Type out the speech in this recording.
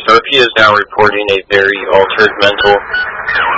Sophie is now reporting a very altered mental